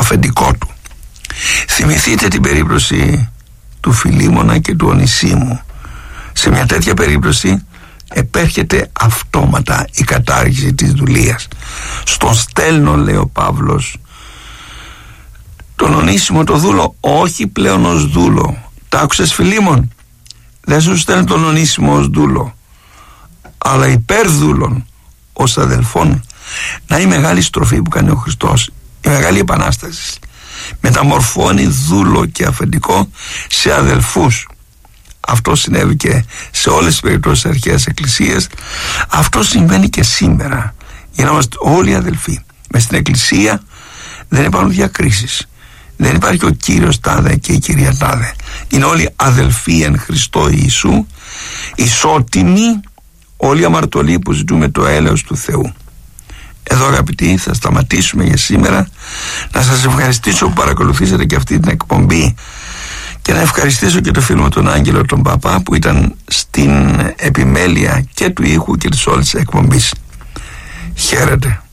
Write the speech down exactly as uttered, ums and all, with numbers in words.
αφεντικό του. Θυμηθείτε την περίπτωση του Φιλίμωνα και του Ονησίμου. Σε μια τέτοια περίπτωση επέρχεται αυτόματα η κατάργηση της δουλείας. Στον στέλνω, λέει ο Παύλος, τον Ονήσιμο το δούλο, όχι πλέον ως δούλο. Τ' άκουσες, Φιλίμων? Δεν σου στέλνω τον Ονήσιμο ως δούλο, αλλά υπέρ δούλων, ως αδελφών. Να η μεγάλη στροφή που κάνει ο Χριστός, η μεγάλη επανάσταση. Μεταμορφώνει δούλο και αφεντικό σε αδελφούς. Αυτό συνέβη και σε όλες τις περιπτώσεις της αρχαίας εκκλησίας. Αυτό συμβαίνει και σήμερα, για να είμαστε όλοι αδελφοί. Μες στην εκκλησία δεν υπάρχουν διακρίσεις. Δεν υπάρχει ο Κύριος τάδε και η κυρία τάδε. Είναι όλοι αδελφοί εν Χριστώ Ιησού, ισότιμοι, όλοι αμαρτωλοί που ζητούμε το έλεος του Θεού. Εδώ, αγαπητοί, θα σταματήσουμε για σήμερα. Να σας ευχαριστήσω που παρακολουθήσατε και αυτή την εκπομπή και να ευχαριστήσω και το φίλο μου τον Άγγελο τον Παπά που ήταν στην επιμέλεια και του ήχου και της όλης της εκπομπής. Χαίρετε.